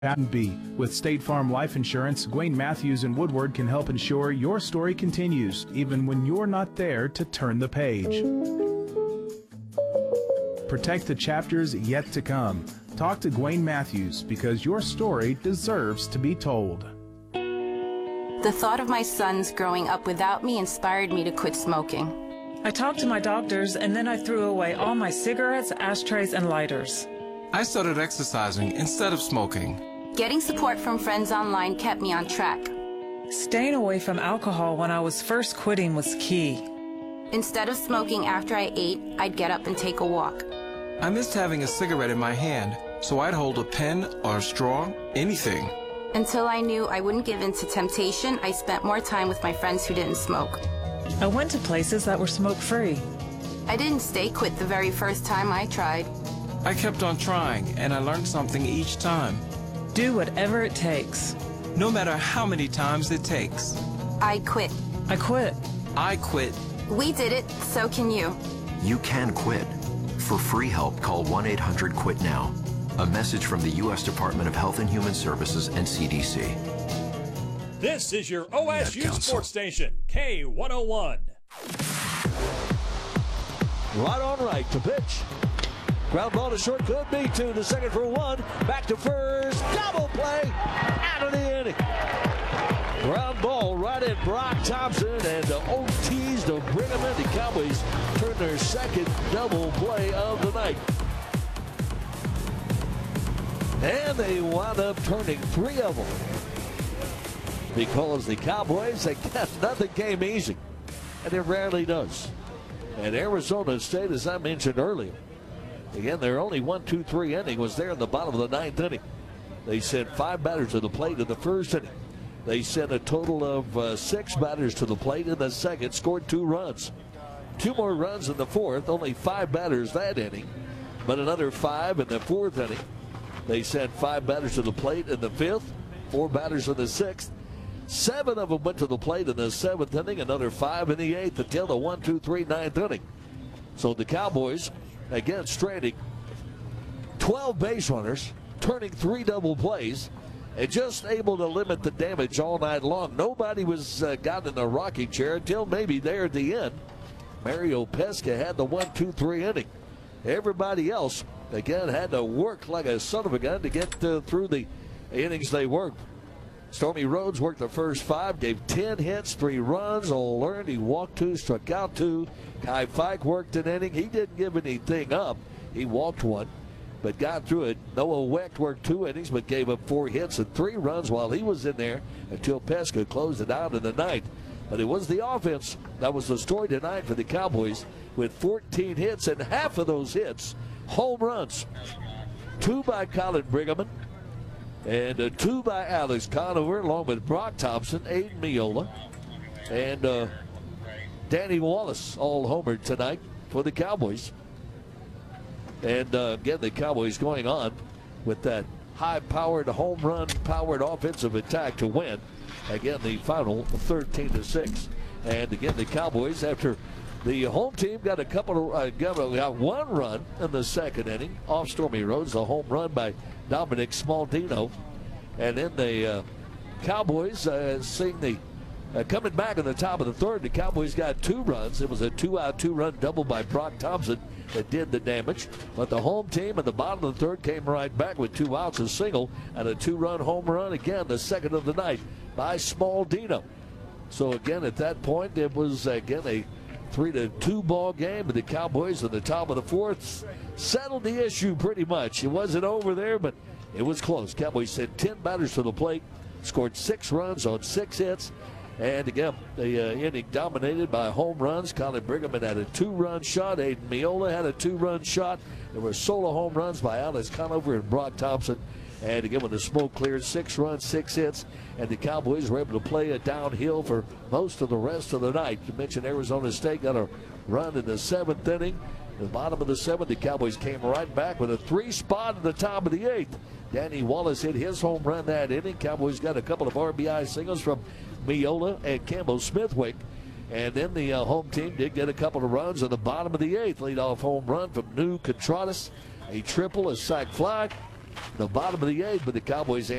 B. With State Farm Life Insurance, Gwayne Matthews and Woodward can help ensure your story continues, even when you're not there to turn the page. Protect the chapters yet to come. Talk to Gwayne Matthews because your story deserves to be told. The thought of my sons growing up without me inspired me to quit smoking. I talked to my doctors, and then I threw away all my cigarettes, ashtrays, and lighters. I started exercising instead of smoking. Getting support from friends online kept me on track. Staying away from alcohol when I was first quitting was key. Instead of smoking after I ate, I'd get up and take a walk. I missed having a cigarette in my hand, so I'd hold a pen or a straw, anything. Until I knew I wouldn't give in to temptation, I spent more time with my friends who didn't smoke. I went to places that were smoke-free. I didn't stay quit the very first time I tried. I kept on trying, and I learned something each time. Do whatever it takes. No matter how many times it takes. I quit. I quit. I quit. We did it, so can you. You can quit. For free help, call 1-800-QUIT-NOW. A message from the U.S. Department of Health and Human Services and CDC. This is your OSU sports station, K101. Right on right to pitch. Ground ball to short, could be two to second for one. Back to first, double play, out of the inning. Ground ball right at Brock Thompson, and the OTs to bring them in. The Cowboys turn their second double play of the night. And they wound up turning three of them. Because the Cowboys, I guess nothing came easy. And it rarely does. And Arizona State, as I mentioned earlier, again, their only 1-2-3 inning was there in the bottom of the ninth inning. They sent 5 batters to the plate in the first inning. They sent a total of 6 batters to the plate in the second, scored 2 runs. 2 more runs in the fourth, only 5 batters that inning, but another 5 in the fourth inning. They sent 5 batters to the plate in the fifth, 4 batters in the sixth. 7 of them went to the plate in the seventh inning, another 5 in the eighth until the 1-2-3 ninth inning. So the Cowboys, again, stranding 12 base runners, turning 3 double plays, and just able to limit the damage all night long. Nobody was got in a rocking chair until maybe there at the end. Mario Pesca had the 1-2-3 inning. Everybody else, again, had to work like a son of a gun to get through the innings they worked. Stormy Rhodes worked the first 5, gave 10 hits, 3 runs, all learned. He walked 2, struck out 2. Kai Fike worked an inning. He didn't give anything up. He walked 1, but got through it. Noah Wecht worked 2 innings, but gave up 4 hits and 3 runs while he was in there until Pesca closed it out in the ninth. But it was the offense that was the story tonight for the Cowboys, with 14 hits, and half of those hits, home runs. 2 by Colin Briggerman, and 2 by Alex Conover, along with Brock Thompson, Aiden Miola, and Danny Wallace, all homered tonight for the Cowboys. And again, the Cowboys going on with that high-powered, home run-powered offensive attack to win. Again, the final 13-6. And again, the Cowboys, after the home team got got 1 run in the second inning off Stormy Rhodes, a home run by Dominic Smaldino. And then the Cowboys seeing the coming back in the top of the third, the Cowboys got 2 runs. It was a 2-out, 2-run double by Brock Thompson that did the damage. But the home team at the bottom of the third came right back with 2 outs, a single, and a 2-run home run, again, the second of the night by Smaldino. So again, at that point, it was again a 3-2 ball game, and the Cowboys at the top of the fourth settled the issue pretty much. It wasn't over there, but it was close. Cowboys sent 10 batters to the plate, scored 6 runs on 6 hits. And again, the inning dominated by home runs. Colin Briggerman had a 2-run shot. Aiden Miola had a 2-run shot. There were solo home runs by Alex Conover and Brock Thompson. And again, when the smoke cleared, 6 runs, 6 hits. And the Cowboys were able to play it downhill for most of the rest of the night. You mentioned Arizona State got a run in the 7th inning. At the bottom of the 7th, the Cowboys came right back with a 3 spot at the top of the 8th. Danny Wallace hit his home run that inning. Cowboys got a couple of RBI singles from Miola and Campbell Smithwick. And then the home team did get a couple of runs at the bottom of the 8th. Leadoff home run from New Contreras. A triple, a sac fly. The bottom of the eighth, but the Cowboys